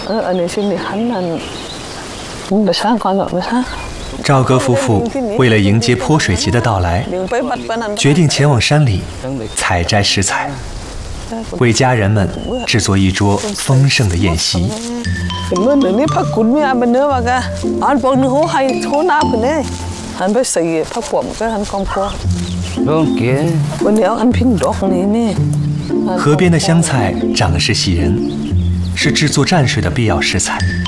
赵哥夫妇为了迎接泼水节的到来，决定前往山里采摘食材，为家人们制作一桌丰盛的宴席。河边的香菜长势喜人，是制作蘸水的必要食材。